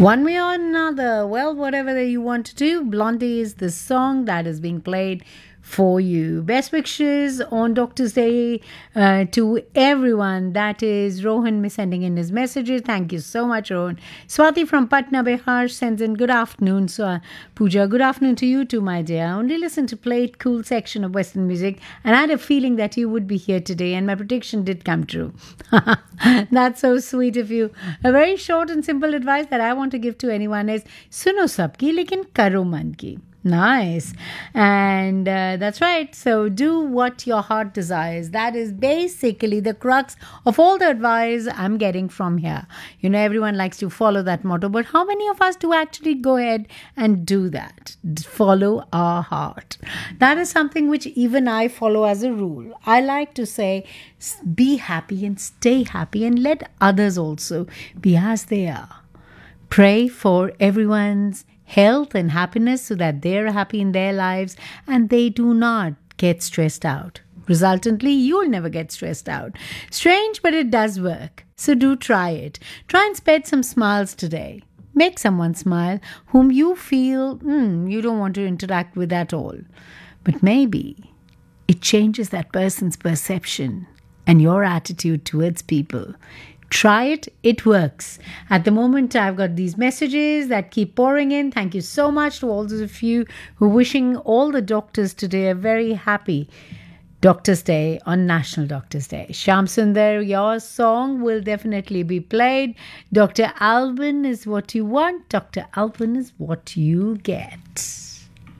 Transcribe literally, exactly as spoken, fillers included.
One way or another, well, whatever that you want to do, Blondie is the song that is being played for you. Best wishes on Doctor's Day uh, to everyone. That is Rohan sending in his messages. Thank you so much, Rohan. Swati from Patna, Bihar sends in good afternoon. So, uh, Pooja, good afternoon to you too, my dear. I only listen to Play It Cool section of Western music, and I had a feeling that you would be here today, and my prediction did come true. That's so sweet of you. A very short and simple advice that I want to give to anyone is suno sabki lekin karo man ki. Nice. And uh, that's right. So do what your heart desires. That is basically the crux of all the advice I'm getting from here. You know, everyone likes to follow that motto, but how many of us do actually go ahead and do that? Follow our heart. That is something which even I follow as a rule. I like to say, be happy and stay happy and let others also be as they are. Pray for everyone's health and happiness so that they're happy in their lives and they do not get stressed out. Resultantly, you'll never get stressed out. Strange, but it does work. So do try it. Try and spread some smiles today. Make someone smile whom you feel hmm, you don't want to interact with at all. But maybe it changes that person's perception and your attitude towards people. Try it, it works. At the moment, I've got these messages that keep pouring in. Thank you so much to all those of you who are wishing all the doctors today a very happy Doctor's Day on National Doctor's Day. Shyam Sundar, your song will definitely be played. Doctor Alban is what you want. Doctor Alban is what you get.